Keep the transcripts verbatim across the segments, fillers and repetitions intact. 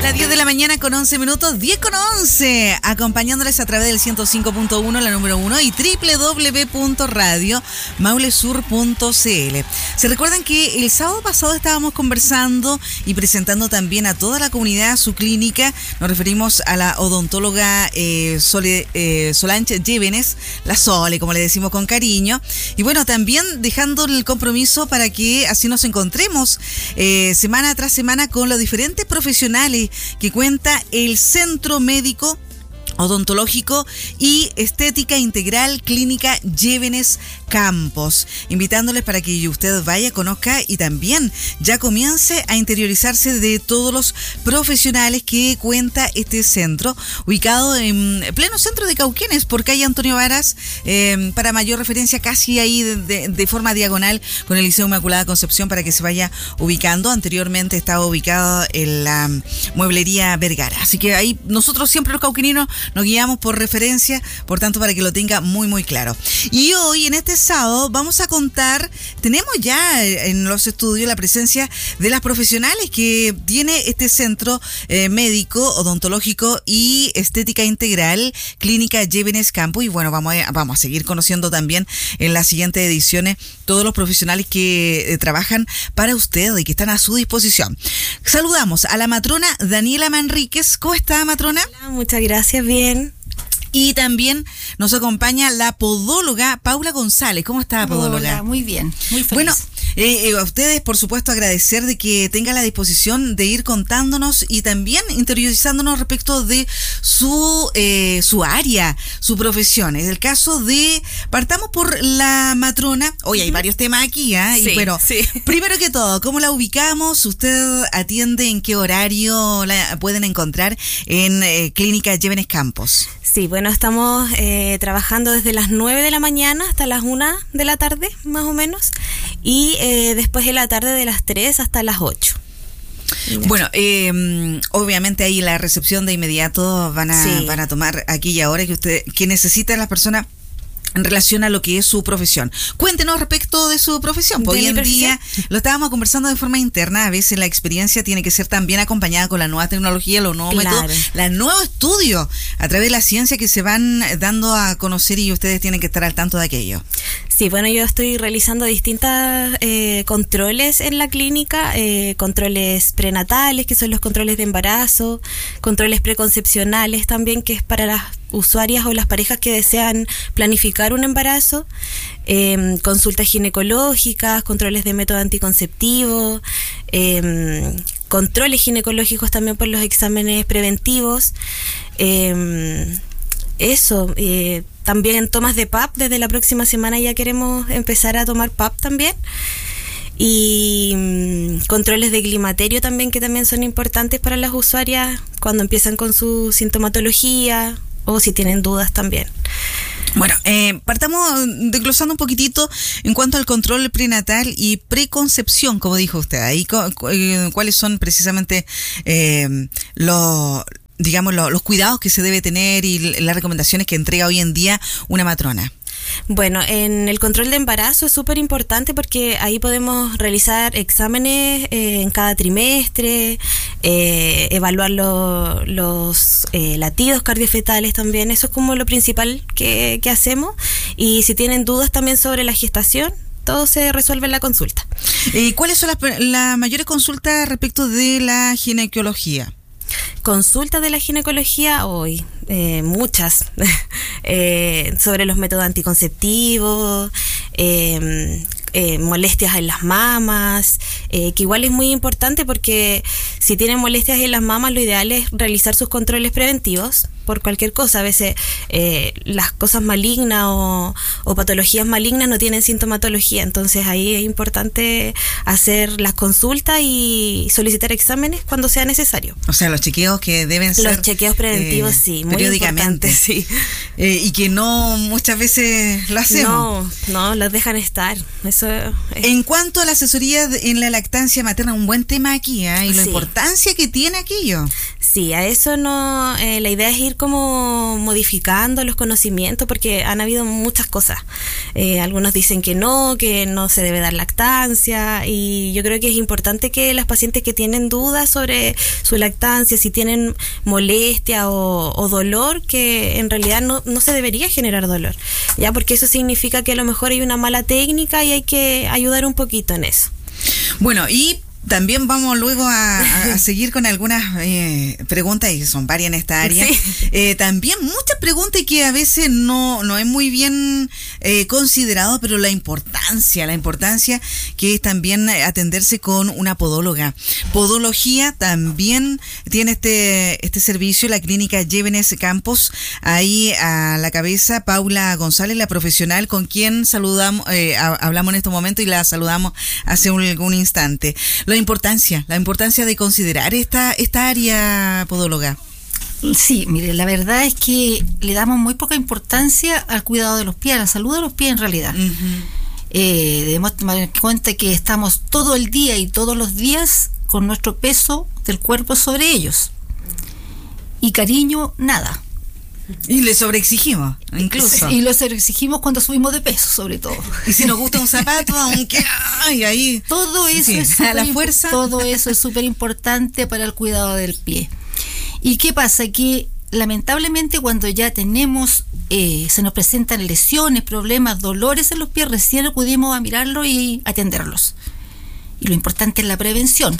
Las diez de la mañana con once minutos, diez con once, acompañándoles a través del ciento cinco punto uno, la número uno, y doble u doble u doble u punto radio maulesur punto c l. Se recuerdan que el sábado pasado estábamos conversando y presentando también a toda la comunidad su clínica. Nos referimos a la odontóloga eh, Sole, eh, Solange Llévenes, la Sole, como le decimos con cariño. Y bueno, también dejando el compromiso para que así nos encontremos eh, semana tras semana con los diferentes profesionales que cuenta el Centro Médico Odontológico y Estética Integral Clínica Llévenes Campos, invitándoles para que usted vaya, conozca y también ya comience a interiorizarse de todos los profesionales que cuenta este centro, ubicado en pleno centro de Cauquenes, por calle Antonio Varas, eh, para mayor referencia casi ahí de, de, de forma diagonal con el Liceo Inmaculada Concepción, para que se vaya ubicando. Anteriormente estaba ubicado en la Mueblería Vergara, así que ahí nosotros siempre los cauqueninos nos guiamos por referencia, por tanto, para que lo tenga muy muy claro. Y hoy, en este sábado, vamos a contar, tenemos ya en los estudios la presencia de las profesionales que tiene este centro eh, médico, odontológico y estética integral, Clínica Llévenes Campos. Y bueno, vamos a, vamos a seguir conociendo también en las siguientes ediciones todos los profesionales que eh, trabajan para usted y que están a su disposición. Saludamos a la matrona Daniela Manríquez. ¿Cómo está, matrona? Hola, muchas gracias, bien. Y también nos acompaña la podóloga Paula González. ¿Cómo está, podóloga? Hola, muy bien, muy feliz. Bueno, eh, eh, a ustedes, por supuesto, agradecer de que tenga la disposición de ir contándonos y también interiorizándonos respecto de su eh, su área, su profesión. En el caso de, partamos por la matrona. Hoy hay varios temas aquí, ¿eh? Sí, y bueno, sí. Primero que todo, ¿cómo la ubicamos? ¿Usted atiende? ¿En qué horario la pueden encontrar en eh, Clínica Llévenes Campos? Sí, bueno, estamos eh, trabajando desde las nueve de la mañana hasta las una de la tarde, más o menos, y eh, después de la tarde de las tres hasta las ocho. Bueno, eh, obviamente ahí la recepción de inmediato van a, sí. van a tomar aquí y ahora que usted, que necesitan las personas en relación a lo que es su profesión. Cuéntenos respecto de su profesión. ¿De Hoy en profesión? día lo estábamos conversando de forma interna. A veces la experiencia tiene que ser también acompañada con la nueva tecnología, los nuevos Claro. métodos, los nuevos estudios a través de la ciencia que se van dando a conocer, y ustedes tienen que estar al tanto de aquello. Sí, bueno, yo estoy realizando distintas eh, controles en la clínica, eh, controles prenatales, que son los controles de embarazo, controles preconcepcionales también, que es para las usuarias o las parejas que desean planificar un embarazo, eh, consultas ginecológicas, controles de método anticonceptivo, eh, controles ginecológicos también por los exámenes preventivos, eh, eso, eh, también tomas de P A P. Desde la próxima semana ya queremos empezar a tomar P A P también. Y mmm, controles de climaterio también, que también son importantes para las usuarias cuando empiezan con su sintomatología o si tienen dudas también. Bueno, eh, partamos desglosando un poquitito en cuanto al control prenatal y preconcepción, como dijo usted. Ahí, ¿cuáles son precisamente eh, los... digamos, lo, los cuidados que se debe tener y las recomendaciones que entrega hoy en día una matrona? Bueno, en el control de embarazo es súper importante porque ahí podemos realizar exámenes eh, en cada trimestre, eh, evaluar lo, los eh, latidos cardiofetales también. Eso es como lo principal que, que hacemos. Y si tienen dudas también sobre la gestación, todo se resuelve en la consulta. ¿Y cuáles son las, las mayores consultas respecto de la ginecología? Consultas de la ginecología hoy, eh, muchas, eh, sobre los métodos anticonceptivos, eh, eh, molestias en las mamas, eh, que igual es muy importante porque si tienen molestias en las mamas, lo ideal es realizar sus controles preventivos por cualquier cosa. A veces eh, las cosas malignas o, o patologías malignas no tienen sintomatología, entonces ahí es importante hacer las consultas y solicitar exámenes cuando sea necesario. O sea, los chequeos que deben ser... Los chequeos preventivos, eh, sí, muy periódicamente, sí. Eh, y que no muchas veces lo hacemos. No, no, los dejan estar. Eso es... En cuanto a la asesoría en la lactancia materna, un buen tema aquí, ¿eh? Y la sí. importancia que tiene aquello. Sí, a eso no, eh, la idea es ir ir como modificando los conocimientos, porque han habido muchas cosas. Eh, algunos dicen que no, que no se debe dar lactancia, y yo creo que es importante que las pacientes que tienen dudas sobre su lactancia, si tienen molestia o, o dolor, que en realidad no, no se debería generar dolor, ya, porque eso significa que a lo mejor hay una mala técnica y hay que ayudar un poquito en eso. Bueno, y también vamos luego a, a seguir con algunas eh, preguntas, y son varias en esta área. Sí. Eh, también muchas preguntas que a veces no, no es muy bien eh, considerado, pero la importancia, la importancia que es también atenderse con una podóloga. Podología también tiene este, este servicio, la clínica Llévenes Campos, ahí a la cabeza, Paula González, la profesional con quien saludamos, eh, hablamos en este momento y la saludamos hace un, algún instante. La importancia, la importancia de considerar esta, esta área podóloga. Sí, mire, la verdad es que le damos muy poca importancia al cuidado de los pies, a la salud de los pies en realidad. Uh-huh. Eh, debemos tomar en cuenta que estamos todo el día y todos los días con nuestro peso del cuerpo sobre ellos. Y cariño, nada. Y le sobreexigimos, incluso. Y lo sobreexigimos cuando subimos de peso, sobre todo. Y si nos gusta un zapato, aunque ay, ahí. Todo eso sí, es a la fuerza. Todo eso es súper importante para el cuidado del pie. ¿Y qué pasa? Que lamentablemente cuando ya tenemos, eh, se nos presentan lesiones, problemas, dolores en los pies, recién acudimos a mirarlo y atenderlos. Y lo importante es la prevención.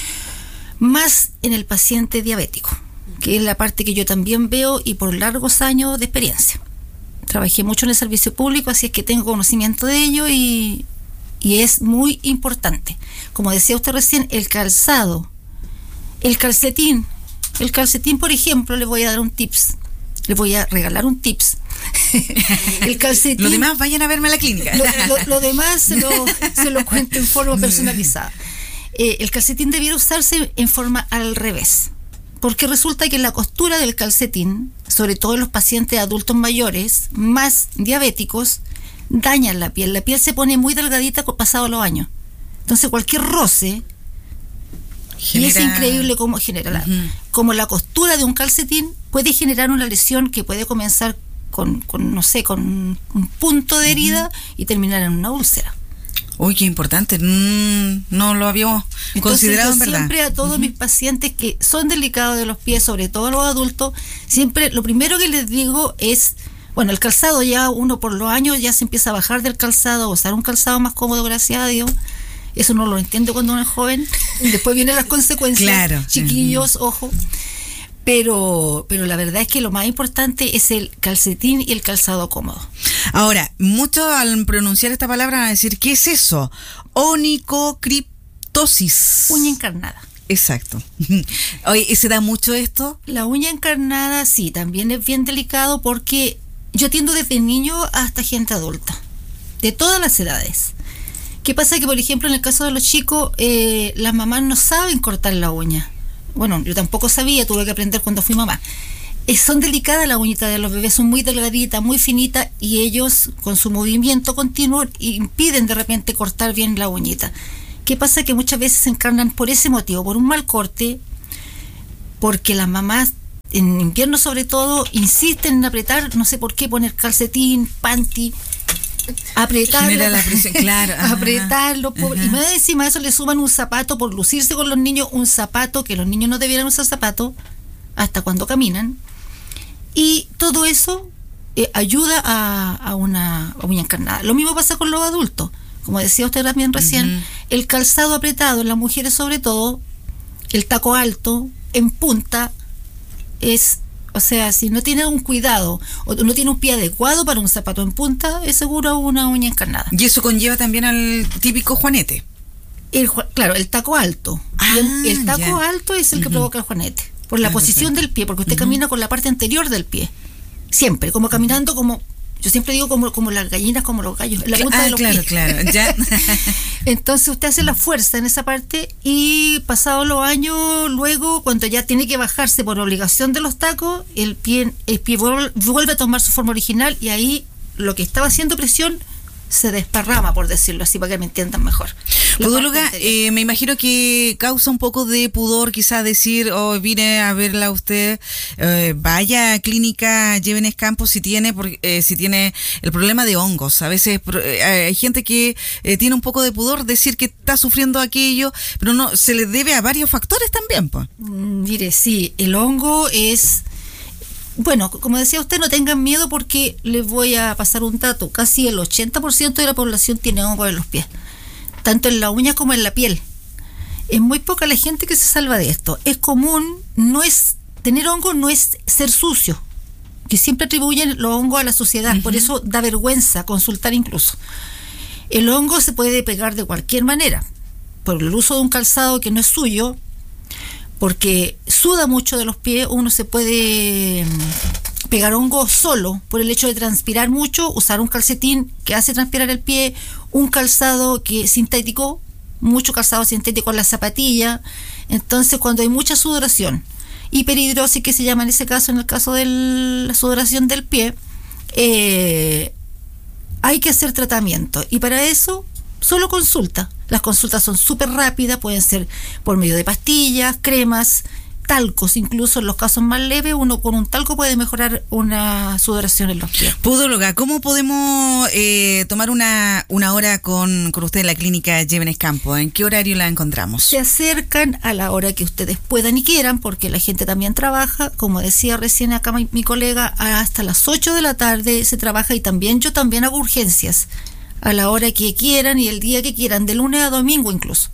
Más en el paciente diabético, que es la parte que yo también veo y por largos años de experiencia. Trabajé mucho en el servicio público, así es que tengo conocimiento de ello y, y es muy importante. Como decía usted recién, el calzado, el calcetín. El calcetín, por ejemplo, le voy a dar un tips, le voy a regalar un tips. El calcetín. Los demás vayan a verme a la clínica. Lo, lo, lo demás se lo, se lo cuento en forma personalizada. Eh, el calcetín debiera usarse en forma al revés. Porque resulta que la costura del calcetín, sobre todo en los pacientes adultos mayores, más diabéticos, dañan la piel. La piel se pone muy delgadita pasado los años. Entonces cualquier roce, genera... y es increíble cómo genera. La, uh-huh. Como la costura de un calcetín puede generar una lesión que puede comenzar con, con no sé, con un punto de herida uh-huh. y terminar en una úlcera. Uy, qué importante, mm, no lo habíamos Entonces, considerado, en verdad. Siempre a todos uh-huh. mis pacientes que son delicados de los pies, sobre todo a los adultos, siempre lo primero que les digo es, bueno, el calzado ya uno por los años ya se empieza a bajar del calzado, a usar un calzado más cómodo, gracias a Dios. Eso no lo entiende cuando uno es joven, después vienen las consecuencias, claro. Chiquillos, uh-huh. ojo. Pero, pero la verdad es que lo más importante es el calcetín y el calzado cómodo. Ahora, muchos al pronunciar esta palabra van a decir, ¿qué es eso? Onicocriptosis. Uña encarnada. Exacto. Oye, ¿se da mucho esto? La uña encarnada sí, también es bien delicado porque yo atiendo desde niño hasta gente adulta, de todas las edades. ¿Qué pasa? Que, por ejemplo, en el caso de los chicos, eh, las mamás no saben cortar la uña. Bueno, yo tampoco sabía, tuve que aprender cuando fui mamá. Eh, son delicadas las uñitas de los bebés, son muy delgaditas, muy finitas, y ellos, con su movimiento continuo, impiden de repente cortar bien la uñita. ¿Qué pasa? Que muchas veces se encarnan por ese motivo, por un mal corte, porque las mamás, en invierno sobre todo, insisten en apretar, no sé por qué, poner calcetín, panty, apretarlo, la presión, claro. apretarlo, por, y más encima de eso le suman un zapato por lucirse con los niños, un zapato que los niños no debieran usar zapato hasta cuando caminan, y todo eso eh, ayuda a, a una uña encarnada. Lo mismo pasa con los adultos, como decía usted también recién, uh-huh. el calzado apretado en las mujeres sobre todo, el taco alto en punta es, o sea, si no tiene un cuidado o no tiene un pie adecuado para un zapato en punta, es seguro una uña encarnada. Y eso conlleva también al típico juanete. El, claro, el taco alto. Ah, el, el taco ya. alto es el que uh-huh. provoca el juanete, por la ah, posición perfecto. del pie, porque usted uh-huh. camina con la parte anterior del pie. Siempre, como caminando como... Yo siempre digo como, como las gallinas, como los gallos, en la punta ah, de los claro, pies. claro, ya. Entonces usted hace la fuerza en esa parte y pasados los años, luego cuando ya tiene que bajarse por obligación de los tacos, el pie, el pie vuelve a tomar su forma original y ahí lo que estaba haciendo presión se desparrama, por decirlo así, para que me entiendan mejor. Podóloga, eh, me imagino que causa un poco de pudor quizás decir, oh, vine a verla a usted, eh, vaya a Clínica Llévenes Campos si tiene, porque, eh, si tiene el problema de hongos. A veces eh, hay gente que eh, tiene un poco de pudor decir que está sufriendo aquello, pero no se le debe a varios factores también, pues. Mire, sí, el hongo es... Bueno, como decía usted, no tengan miedo porque les voy a pasar un dato. Casi el ochenta por ciento de la población tiene hongo en los pies, tanto en la uña como en la piel. Es muy poca la gente que se salva de esto. Es común, no es tener hongo no es ser sucio, que siempre atribuyen los hongos a la suciedad, uh-huh. Por eso da vergüenza consultar incluso. El hongo se puede pegar de cualquier manera, por el uso de un calzado que no es suyo, porque suda mucho de los pies, uno se puede pegar hongo solo por el hecho de transpirar mucho, usar un calcetín que hace transpirar el pie, un calzado que sintético, mucho calzado sintético en la zapatilla. Entonces, cuando hay mucha sudoración, hiperhidrosis que se llama en ese caso, en el caso de la sudoración del pie, eh, hay que hacer tratamiento, y para eso solo consulta. Las consultas son súper rápidas, pueden ser por medio de pastillas, cremas, talcos, incluso en los casos más leves, uno con un talco puede mejorar una sudoración en los pies. Podóloga, ¿cómo podemos eh, tomar una, una hora con, con usted en la Clínica Llévenes Campos? ¿En qué horario la encontramos? Se acercan a la hora que ustedes puedan y quieran, porque la gente también trabaja, como decía recién acá mi, mi colega, hasta las ocho de la tarde se trabaja, y también yo también hago urgencias a la hora que quieran y el día que quieran, de lunes a domingo incluso.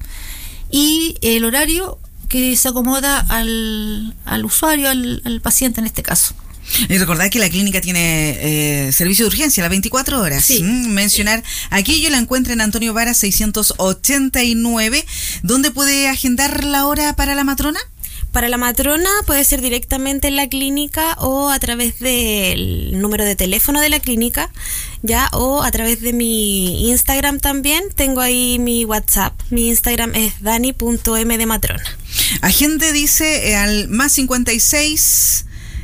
Y el horario que se acomoda al, al usuario, al, al paciente en este caso. Y recordar que la clínica tiene eh, servicio de urgencia las veinticuatro horas. Sí. ¿Mm? Mencionar, sí. Aquí yo la encuentro en Antonio Vara seiscientos ochenta y nueve. ¿Dónde puede agendar la hora para la matrona? Para la matrona puede ser directamente en la clínica o a través del número de teléfono de la clínica, ya, o a través de mi Instagram también. Tengo ahí mi WhatsApp. Mi Instagram es dani punto m de matrona. Agente dice eh, al más cincuenta y seis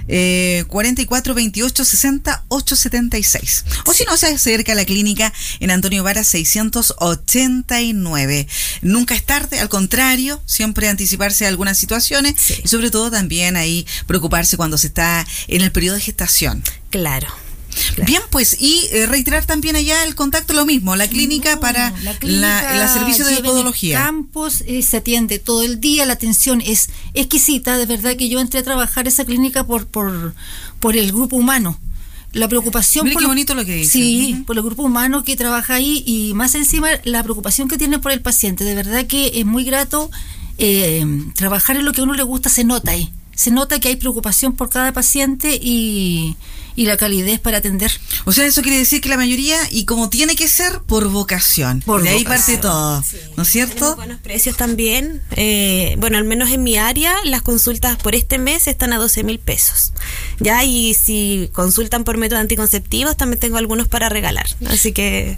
Eh, cuarenta y cuatro, veintiocho, sesenta, ochocientos setenta y seis. O si no, se acerca a la clínica en Antonio Vara seiscientos ochenta y nueve. Nunca es tarde, al contrario, siempre anticiparse a algunas situaciones, sí. Y sobre todo también ahí preocuparse cuando se está en el periodo de gestación. Claro. Claro. Bien, pues, y eh, reiterar también allá el contacto, lo mismo, la clínica no, para la, clínica la, la servicio de podología. Campos eh, se atiende todo el día, la atención es exquisita, de verdad que yo entré a trabajar esa clínica por por por el grupo humano. La preocupación Mira por qué lo, bonito lo que dice. Sí, uh-huh. por el grupo humano que trabaja ahí, y más encima la preocupación que tienen por el paciente. De verdad que es muy grato eh, trabajar en lo que a uno le gusta, se nota ahí. Se nota que hay preocupación por cada paciente y, y la calidez para atender. O sea, eso quiere decir que la mayoría, y como tiene que ser, por vocación. Por de ahí vocación. parte todo, sí. ¿No es cierto? Tenemos buenos precios también. Eh, bueno, al menos en mi área, las consultas por este mes están a doce mil pesos. Ya, y si consultan por métodos anticonceptivos, también tengo algunos para regalar. Así que...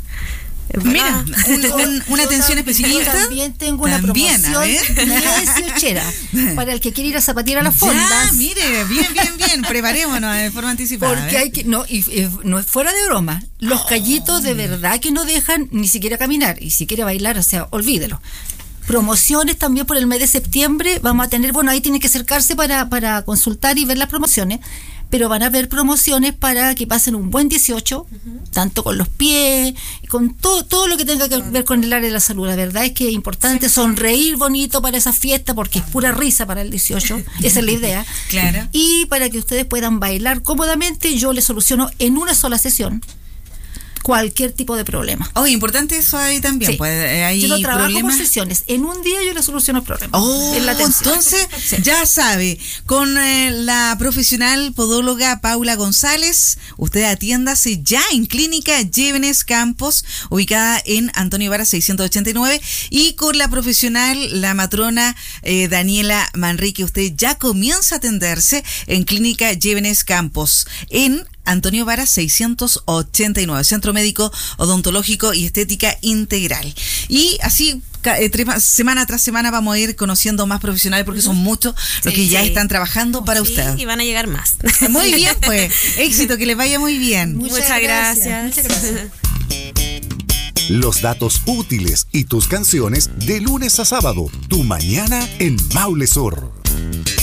Mira, un, un, una atención especialista. También tengo una también, promoción dieciochera para el que quiere ir a zapatear a las fondas. Ya, mire, bien, bien, bien, preparémonos de forma anticipada. Porque hay que, no, y, y no es fuera de broma, los callitos de verdad que no dejan ni siquiera caminar, y si quiere bailar, o sea, olvídelo. Promociones también por el mes de septiembre vamos a tener, bueno, ahí tiene que acercarse para, para consultar y ver las promociones, pero van a haber promociones para que pasen un buen dieciocho, uh-huh. Tanto con los pies, con todo todo lo que tenga que ver con el área de la salud. La verdad es que es importante sonreír bonito para esa fiesta, porque es pura risa para el dieciocho, esa es la idea. Claro. Y para que ustedes puedan bailar cómodamente, yo les soluciono en una sola sesión cualquier tipo de problema. Oh, importante eso ahí también. Sí. Pues, eh, hay yo no trabajo problemas. por sesiones. En un día yo le soluciono el problema. Oh, en la atención. Entonces, sí. Ya sabe, con eh, la profesional podóloga Paula González, usted atiéndase ya en Clínica Llévenes Campos, ubicada en Antonio Vara seiscientos ochenta y nueve, y con la profesional, la matrona eh, Daniela Manrique, usted ya comienza a atenderse en Clínica Llévenes Campos, en Antonio Vara seiscientos ochenta y nueve, Centro Médico Odontológico y Estética Integral. Y así eh, tre- semana tras semana vamos a ir conociendo más profesionales, porque son muchos los sí, que ya sí. están trabajando para sí, usted. Y van a llegar más. Muy bien, pues. Éxito, que les vaya muy bien. Muchas, Muchas gracias. gracias. Muchas gracias. Los datos útiles y tus canciones de lunes a sábado. Tu mañana en Maule Sur.